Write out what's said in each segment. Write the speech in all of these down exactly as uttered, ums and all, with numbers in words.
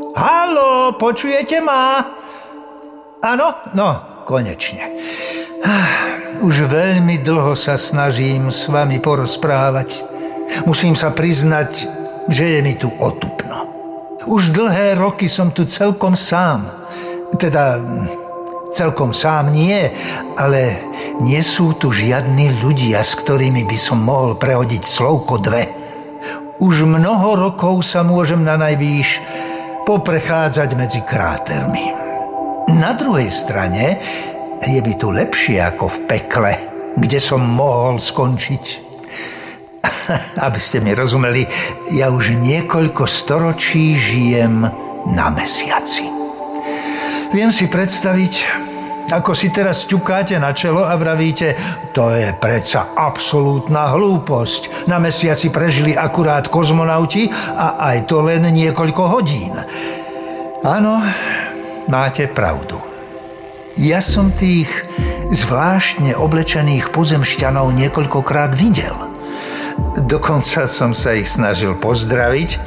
Haló, počujete ma? Áno? No, konečne. Už veľmi dlho sa snažím s vami porozprávať. Musím sa priznať, že je mi tu otupno. Už dlhé roky som tu celkom sám. Teda, celkom sám nie, ale nie sú tu žiadni ľudia, s ktorými by som mohol prehodiť slovko dve. Už mnoho rokov sa môžem na najvýš poprechádzať medzi krátermi. Na druhej strane je by tu lepšie ako v pekle, kde som mohol skončiť. Aby ste mi rozumeli, ja už niekoľko storočí žijem na mesiaci. Viem si predstaviť, ako si teraz ťukáte na čelo a vravíte, to je predsa absolútna hlúposť. Na mesiaci prežili akurát kozmonauti a aj to len niekoľko hodín. Áno, máte pravdu. Ja som tých zvláštne oblečených pozemšťanov niekoľkokrát videl. Dokonca som sa ich snažil pozdraviť,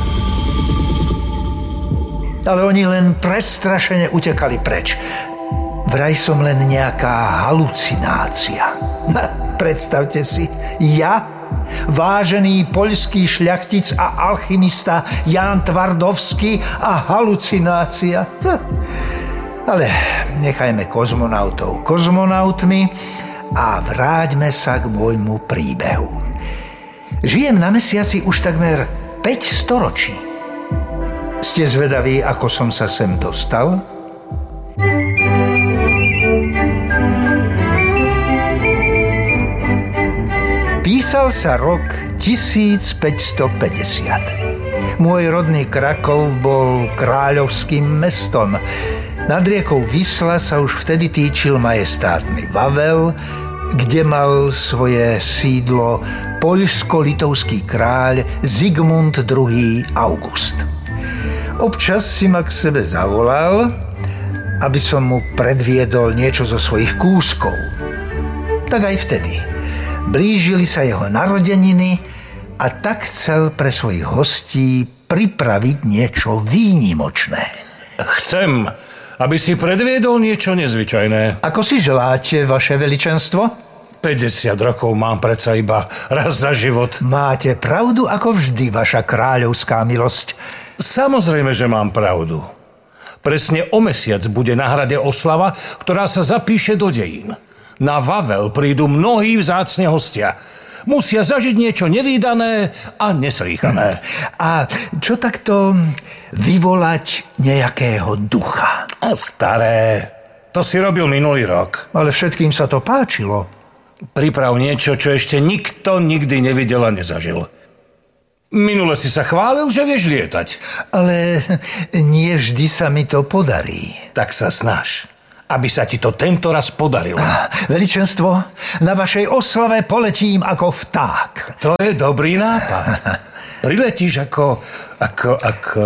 ale oni len prestrašene utekali preč. Vraj som len nejaká halucinácia. Predstavte si, ja, vážený poľský šľachtic a alchymista Ján Tvardovský a halucinácia. Ale nechajme kozmonautov kozmonautmi a vráťme sa k môjmu príbehu. Žijem na mesiaci už takmer päť storočí. Ste zvedaví, ako som sa sem dostal? Písal sa rok tisícpäťstopäťdesiat. Môj rodný Krakov bol kráľovským mestom. Nad riekou Wisla sa už vtedy týčil majestátny Vavel, kde mal svoje sídlo poľsko-litovský kráľ Zigmund druhý. August. Občas si ma k sebe zavolal, aby som mu predviedol niečo zo svojich kúskov. Tak aj vtedy. Blížili sa jeho narodeniny a tak chcel pre svojich hostí pripraviť niečo výnimočné. Chcem, aby si predviedol niečo nezvyčajné. Ako si želáte, vaše veličenstvo? päťdesiat rokov mám predsa iba raz za život. Máte pravdu ako vždy, vaša kráľovská milosť. Samozrejme, že mám pravdu. Presne o mesiac bude na hrade oslava, ktorá sa zapíše do dejín. Na Vavel prídu mnohí vzácne hostia. Musia zažiť niečo nevídané a neslýchané. A čo takto vyvolať nejakého ducha? A staré, to si robil minulý rok. Ale všetkým sa to páčilo. Priprav niečo, čo ešte nikto nikdy nevidel a nezažil. Minule si sa chválil, že vieš lietať. Ale nie vždy sa mi to podarí. Tak sa snaž, aby sa ti to tento raz podarilo. Veličenstvo, na vašej oslave poletím ako vták. To je dobrý nápad. Priletíš ako... ako... ako...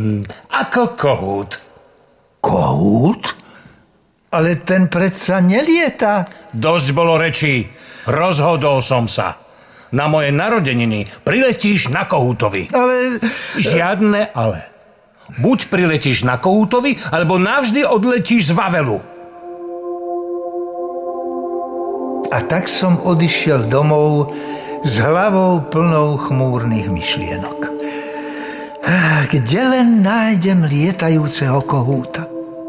ako kohút. Kohút? Ale ten predsa nelieta. Dosť bolo rečí. Rozhodol som sa. Na moje narodeniny priletíš na kohútovi. Ale... Žiadne ale. Buď priletíš na kohútovi, alebo navždy odletíš z Vavelu. A tak som odišiel domov s hlavou plnou chmúrnych myšlienok. Kde len nájdem lietajúceho kohúta?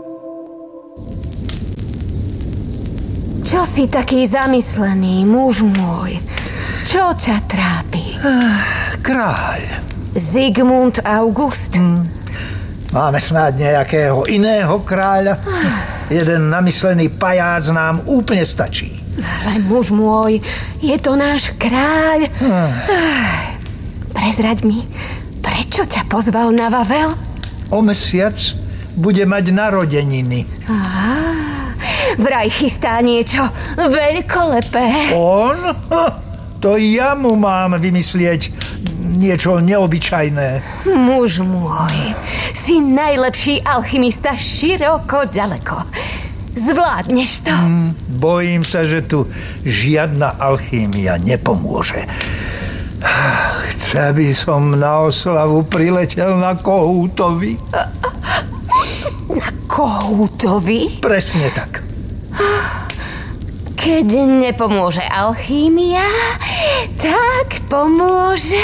Čo si taký zamyslený, muž môj? Čo ťa trápi? Kráľ. Zigmund August? Hmm. Máme snáď nejakého iného kráľa? Jeden namyslený pajác nám úplne stačí. Ale muž môj, je to náš kráľ. Hmm. Prezraď mi, prečo ťa pozval na Vavel? O mesiac bude mať narodeniny. Á, vraj chystá niečo veľkolepé. On? To ja mu mám vymyslieť niečo neobyčajné. Muž môj, si najlepší alchymista široko ďaleko. Zvládneš to? Hmm, bojím sa, že tu žiadna alchýmia nepomôže. Chce by som na oslavu priletel na kohútovi. Na kohútovi? Presne tak. Keď nepomôže alchímia, tak pomôže...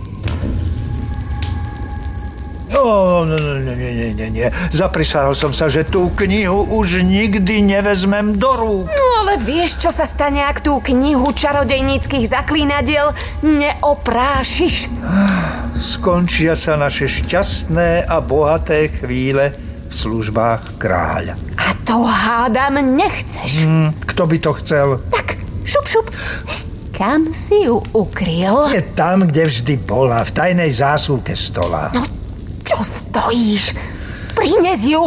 No, no, no, nie, nie, nie, nie. Zaprisahal som sa, že tú knihu už nikdy nevezmem do rúk. No ale vieš, čo sa stane, ak tú knihu čarodejníckych zaklínadiel neoprášiš? Skončia sa naše šťastné a bohaté chvíle v službách kráľa. A to hádam nechceš. Hmm, kto by to chcel? Tak, šup, šup. Kam si ju ukryl? Je tam, kde vždy bola, v tajnej zásuvke stola. No, čo stojíš? Prines ju!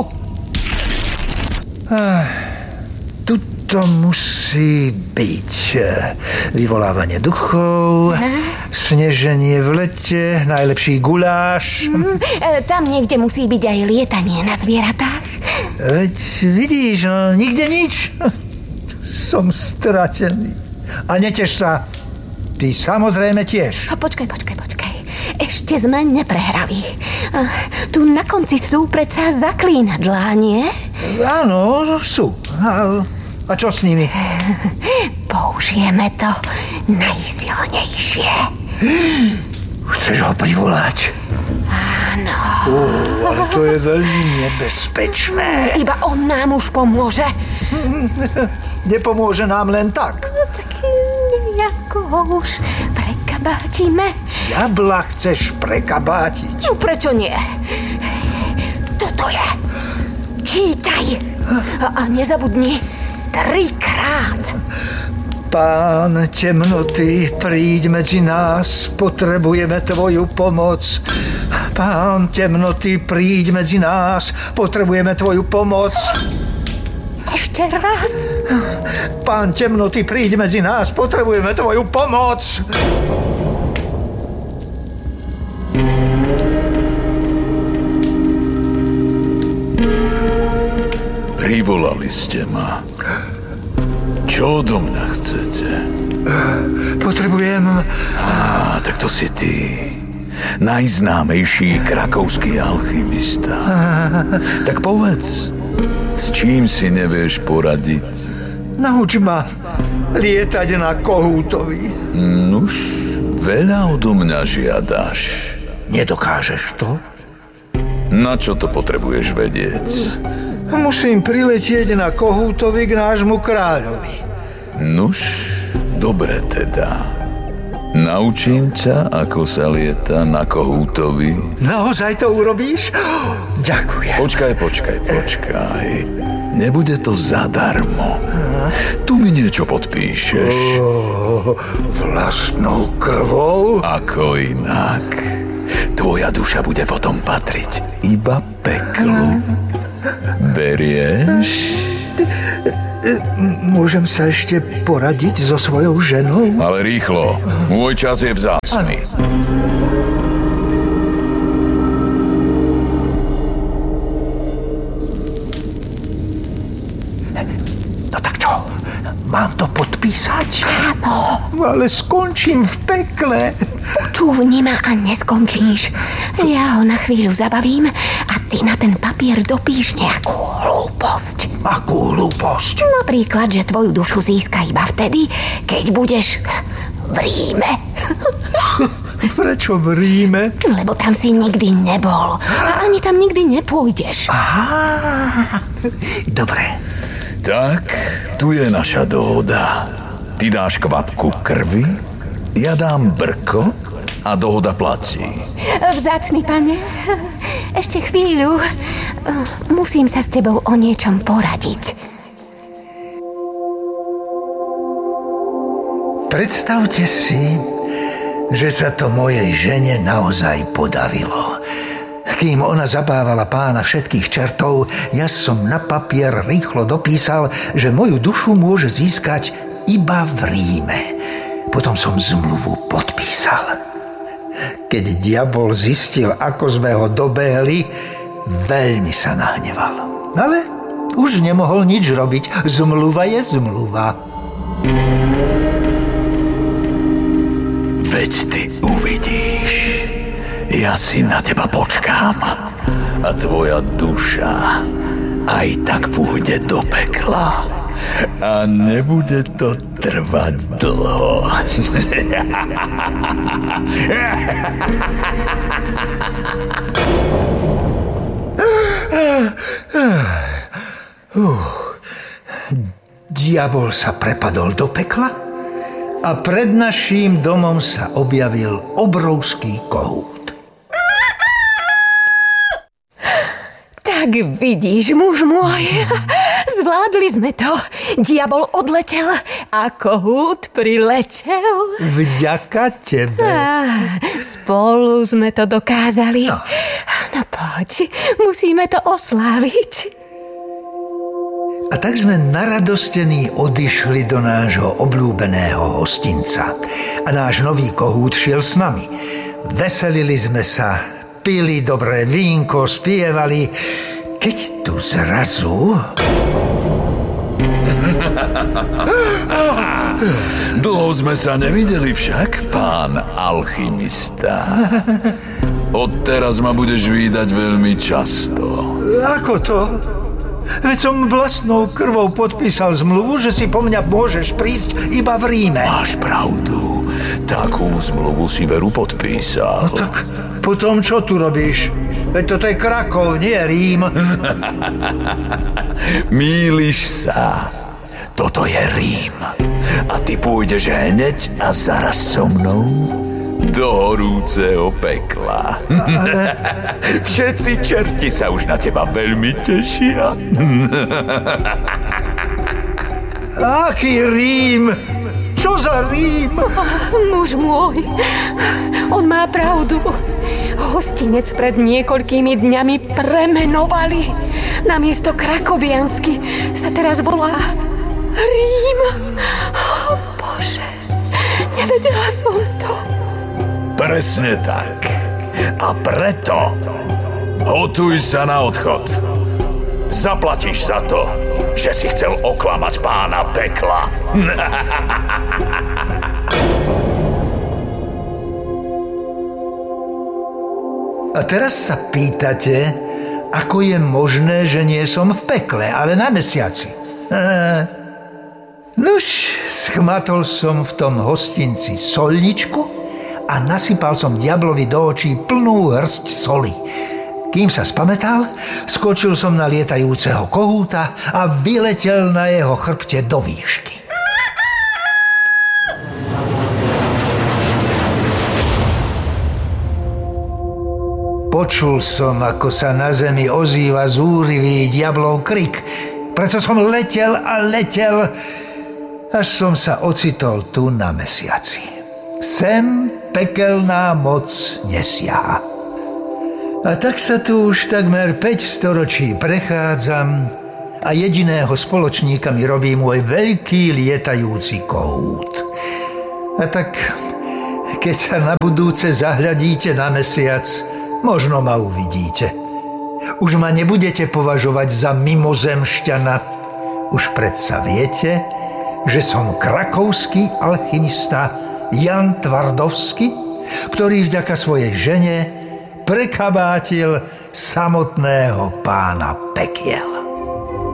Ah, tuto musí byť vyvolávanie duchov, sneženie v lete, najlepší guláš. Mm, e, tam niekde musí byť aj lietanie na zvieratách. Veď vidíš, no nikde nič. Som stratený. A neteš sa. Ty samozrejme tiež. A počkaj, počkaj, počkaj. Ešte sme neprehrali. A tu na konci sú predsa zaklínadlá, nie? Áno, sú. A, a čo s nimi? Použijeme to najsilnejšie. Chceš ho privolať? Áno. Uh, ale to je veľmi nebezpečné. Iba on nám už pomôže. Nepomôže nám len tak. No tak nejako ho už prekabátime. Diabla chceš prekabátiť? No prečo nie? Toto je. Čítaj. A, a nezabudni. Trikrát. Pán temnoty, príď medzi nás, potrebujeme tvoju pomoc. Pán temnoty, príď medzi nás, potrebujeme tvoju pomoc. Ešte raz. Pán temnoty, príď medzi nás, potrebujeme tvoju pomoc. Privolali ste ma. Čo odo mňa chcete? Potrebujem... Á, tak to si ty. Najznámejší krakovský alchymista. Tak povedz, s čím si nevieš poradiť? Nauč ma lietať na kohútovi. Nuž, veľa odo mňa žiadaš. Nedokážeš to? Na čo to potrebuješ vedieť? Musím priletieť na kohútovi k nášmu kráľovi. Nuž, dobre teda. Naučím ťa, ako sa lieta na kohútovi. Naozaj to urobíš? Ďakujem. Počkaj, počkaj, počkaj. Nebude to zadarmo. Tu mi niečo podpíšeš. Oh, vlastnou krvou? Ako inak. Tvoja duša bude potom patriť iba peklu. Berieš? Môžem sa ešte poradiť so svojou ženou? Ale rýchlo. Môj čas je vzácny. No tak čo? Mám to podpísať? Áno. Ale skončím v pekle. Počúvni ma a neskončíš. Ja ho na chvíľu zabavím a ty na ten papier dopíš nejakú hlúposť. Akú hlúposť? Napríklad, že tvoju dušu získa iba vtedy, keď budeš v Ríme. Prečo v Ríme? Lebo tam si nikdy nebol. A ani tam nikdy nepôjdeš. Aha, dobre. Tak, tu je naša dohoda. Ty dáš kvapku krvi, ja dám brko a dohoda platí. Vzácny pane, ešte chvíľu. Musím sa s tebou o niečom poradiť. Predstavte si, že sa to mojej žene naozaj podarilo. Kým ona zabávala pána všetkých čertov, ja som na papier rýchlo dopísal, že moju dušu môže získať iba v Ríme. Potom som zmluvu podpísal. Keď diabol zistil, ako sme ho dobehli, veľmi sa nahneval. Ale už nemohol nič robiť. Zmluva je zmluva. Veď ty uvidíš. Uvidíš. Ja si na teba počkám. A tvoja duša aj tak pôjde do pekla. A nebude to trvať dlho. uh, diabol sa prepadol do pekla a pred naším domom sa objavil obrovský kohút. Tak vidíš, muž môj, zvládli sme to. Diabol odletel a kohút priletel. Vďaka tebe. Ah, spolu sme to dokázali. No. No poď, musíme to osláviť. A tak sme naradostení odišli do nášho obľúbeného hostinca. A náš nový kohút šiel s nami. Veselili sme sa, pili dobré vínko, spievali, keď tu zrazu... Dlho sme sa nevideli však, pán alchymista. Odteraz ma budeš vídať veľmi často. Ako to? Veď som vlastnou krvou podpísal zmluvu, že si po mňa môžeš prísť iba v Ríme. Máš pravdu. Takú zmluvu si veru podpísal. No tak potom čo tu robíš? Veď toto je Krakov, nie Rím. Mýliš sa. Toto je Rím. A ty pôjdeš hneď a zaraz so mnou do horúceho pekla. Všetci čerti sa už na teba veľmi tešia. Aký Rím? Čo za Rím? Muž môj, on má pravdu. Hostinec pred niekoľkými dňami premenovali. Namiesto Krakoviansky sa teraz volá Rím. Oh, Bože, nevedela som to. Presne tak. A preto hotuj sa na odchod. Zaplatíš za to, že si chcel oklamať pána pekla. A teraz sa pýtate, ako je možné, že nie som v pekle, ale na mesiaci. Eee. Nuž, schmatol som v tom hostinci solničku a nasypal som diablovi do očí plnú hrst soli. Kým sa spamätal, skočil som na lietajúceho kohúta a vyletel na jeho chrbte do výšky. Počul som, ako sa na zemi ozýva zúrivý diablov krik. Preto som letel a letel, až som sa ocitol tu na mesiaci. Sem pekelná moc nesiaha. A tak sa tu už takmer päť storočí prechádzam a jediného spoločníka mi robí môj veľký lietajúci kohút. A tak, keď sa na budúce zahľadíte na mesiac, možno ma uvidíte. Už ma nebudete považovať za mimozemšťana. Už predsa viete, že som krakovský alchymista Jan Tvardovský, ktorý vďaka svojej žene prekabátil samotného pána pekiel.